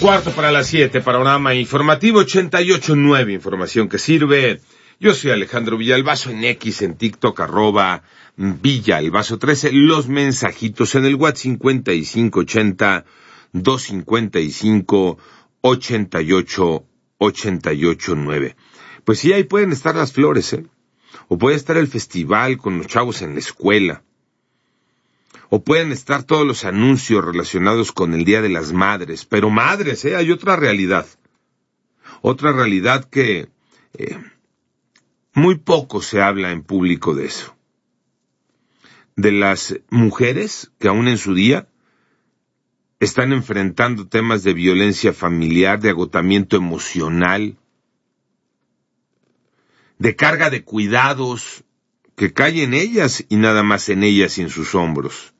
6:15 panorama informativo 88.9, información que sirve. Yo soy Alejandro Villalbazo, en X, en TikTok, @Villalbazo13, los mensajitos en el WhatsApp 5580-255-8889. Pues sí, ahí pueden estar las flores, o puede estar el festival con los chavos en la escuela, o pueden estar todos los anuncios relacionados con el Día de las Madres, pero madres, hay otra realidad que muy poco se habla en público de eso, de las mujeres que aún en su día están enfrentando temas de violencia familiar, de agotamiento emocional, de carga de cuidados que cae en ellas y nada más en ellas y en sus hombros.